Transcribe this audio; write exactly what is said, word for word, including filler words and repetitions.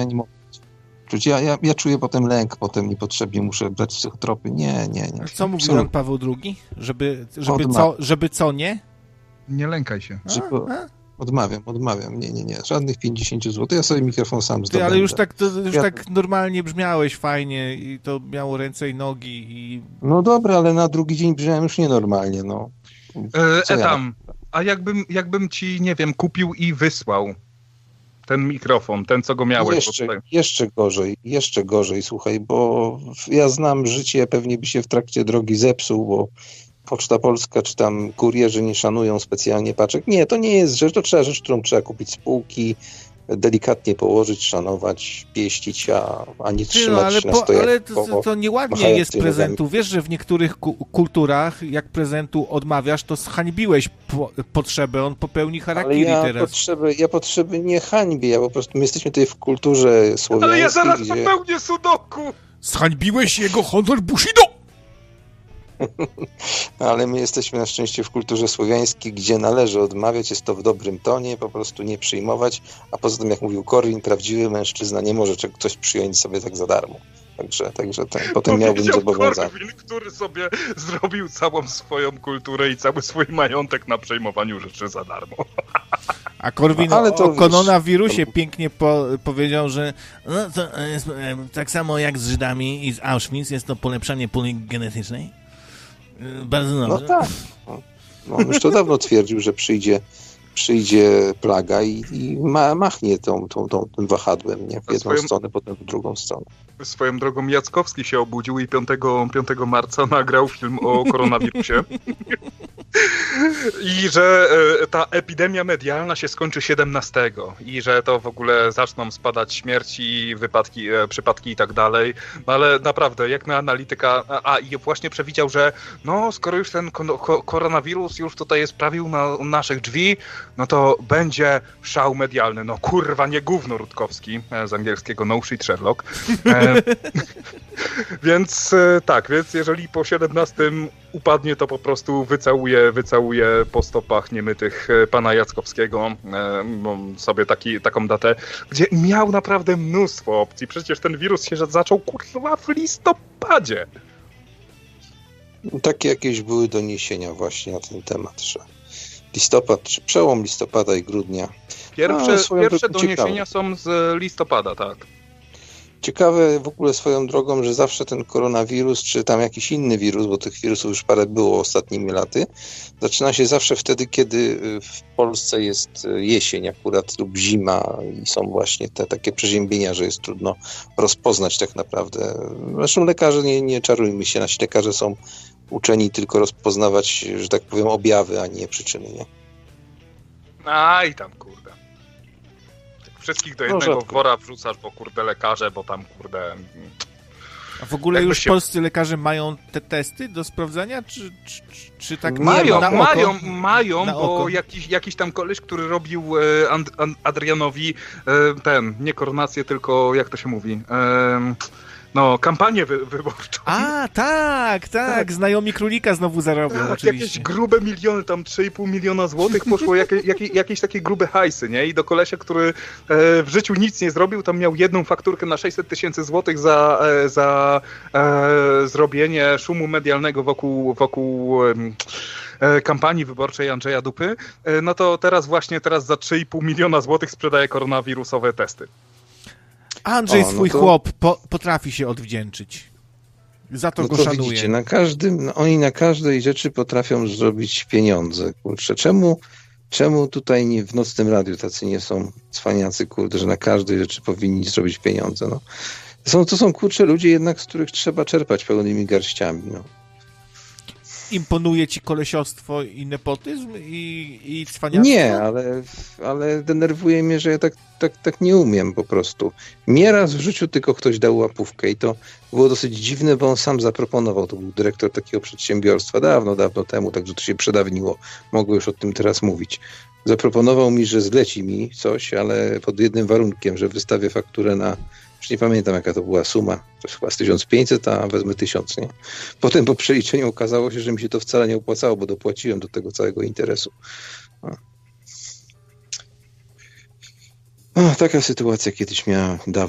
Ja nie mogę. Ja, ja, ja czuję potem lęk, potem niepotrzebnie muszę brać psychotropy. Nie, nie, nie. Co mówił Jan Paweł drugi? Żeby, żeby, co, żeby co nie? Nie lękaj się. Żeby... Odmawiam, odmawiam. Nie, nie, nie. Żadnych pięćdziesiąt złotych. Ja sobie mikrofon sam zdobędę. Ty, ale już tak, to, już ja... tak normalnie brzmiałeś fajnie i to miało ręce i nogi i... No dobra, ale na drugi dzień brzmiałem już nienormalnie, no. E, Etam, ja? a jakbym, jakbym ci, nie wiem, kupił i wysłał ten mikrofon, ten, co go miałeś. Jeszcze, jeszcze gorzej, jeszcze gorzej, słuchaj, bo ja znam życie, pewnie by się w trakcie drogi zepsuł, bo Poczta Polska czy tam kurierzy nie szanują specjalnie paczek. Nie, to nie jest rzecz, to trzeba rzecz, którą trzeba kupić z półki, delikatnie położyć, szanować, pieścić, a, a nie trzymać no, ale na stojach. Ale to, to nieładnie jest prezentu. Wiesz, że w niektórych ku- kulturach, jak prezentu odmawiasz, to zhańbiłeś po- potrzebę, on popełni harakiri ale ja teraz. Potrzeby, ja potrzeby nie hańbię, ja po prostu, my jesteśmy tutaj w kulturze słowiańskiej. Ale ja zaraz gdzie... popełnię sudoku! Zhańbiłeś jego honor Bushido! Ale my jesteśmy na szczęście w kulturze słowiańskiej, gdzie należy odmawiać, jest to w dobrym tonie, po prostu nie przyjmować, a poza tym, jak mówił Korwin, prawdziwy mężczyzna nie może coś przyjąć sobie tak za darmo. Także, także ten, potem miałbym zobowiązanie. Korwin, który sobie zrobił całą swoją kulturę i cały swój majątek na przejmowaniu rzeczy za darmo. A Korwin no, o, o koronawirusie to... pięknie po, powiedział, że no, to jest, tak samo jak z Żydami i z Auschwitz, jest to polepszanie puli genetycznej. Bardzo dobrze. No tak. No, no, on już to dawno twierdził, że przyjdzie, przyjdzie plaga i, i ma, machnie tą, tą, tą, tym wahadłem, nie? W jedną swoją, stronę, potem w drugą stronę. Swoją drogą Jackowski się obudził i piątego marca nagrał film o koronawirusie. I że ta epidemia medialna się skończy siedemnastego i że to w ogóle zaczną spadać śmierci, wypadki, przypadki i tak dalej. No ale naprawdę, jak na analityka, a, a i właśnie przewidział, że no skoro już ten ko- koronawirus już tutaj jest prawił na naszych drzwi, no to będzie szał medialny. No kurwa, nie gówno Rutkowski, z angielskiego no shit Sherlock. E, więc tak, więc jeżeli po siedemnastym upadnie, to po prostu wycałuje, wycałuje po stopach niemytych pana Jackowskiego. Mam sobie taki, taką datę, gdzie miał naprawdę mnóstwo opcji. Przecież ten wirus się zaczął kurwa w listopadzie. Takie jakieś były doniesienia właśnie na ten temat, że listopad, czy przełom listopada i grudnia. Pierwsze, no, pierwsze doniesienia są z listopada, tak. Ciekawe w ogóle swoją drogą, że zawsze ten koronawirus, czy tam jakiś inny wirus, bo tych wirusów już parę było ostatnimi laty, zaczyna się zawsze wtedy, kiedy w Polsce jest jesień akurat lub zima i są właśnie te takie przeziębienia, że jest trudno rozpoznać tak naprawdę. Zresztą lekarze, nie, nie czarujmy się, nasi lekarze są uczeni tylko rozpoznawać, że tak powiem, objawy, a nie przyczyny, nie? A i tam kurde. Wszystkich do jednego no, wora wrzucasz, bo kurde lekarze, bo tam kurde... A w ogóle już się... polscy lekarze mają te testy do sprawdzania, czy, czy, czy tak mają? Na mają, oko? mają, na bo oko. Jakiś, jakiś tam koleś, który robił e, And, And, Adrianowi e, ten, nie koronację, tylko jak to się mówi... E, No, kampanię wy- wyborczą. A, tak, tak, tak. Znajomi królika znowu zarobią, tak, oczywiście. Jakieś grube miliony, tam trzy i pół miliona złotych poszło, jakie, jakie, jakieś takie grube hajsy, nie? I do kolesia, który e, w życiu nic nie zrobił, tam miał jedną fakturkę na sześćset tysięcy złotych za, e, za e, zrobienie szumu medialnego wokół, wokół e, kampanii wyborczej Andrzeja Dupy, e, no to teraz właśnie teraz za trzy i pół miliona złotych sprzedaje koronawirusowe testy. Andrzej, o, no swój to... chłop, po, potrafi się odwdzięczyć. Za to no go to szanuję. Widzicie, na każdym, no oni na każdej rzeczy potrafią zrobić pieniądze. Kurczę, czemu, czemu tutaj nie, w Nocnym Radiu tacy nie są cwaniacy, kurde, że na każdej rzeczy powinni zrobić pieniądze. No. Są, to są, kurczę, ludzie jednak, z których trzeba czerpać pełnymi garściami. No. Imponuje ci kolesiostwo i nepotyzm i, i cwaniactwo? Nie, ale, ale denerwuje mnie, że ja tak, tak, tak nie umiem po prostu. Mnie raz w życiu tylko ktoś dał łapówkę i to było dosyć dziwne, bo on sam zaproponował. To był dyrektor takiego przedsiębiorstwa dawno, dawno temu, także to się przedawniło. Mogę już o tym teraz mówić. Zaproponował mi, że zleci mi coś, ale pod jednym warunkiem, że wystawię fakturę na... Już nie pamiętam, jaka to była suma. To jest chyba z tysiąc pięćset, a wezmę tysiąc, nie? Potem po przeliczeniu okazało się, że mi się to wcale nie opłacało, bo dopłaciłem do tego całego interesu. O, taka sytuacja kiedyś miała dawno.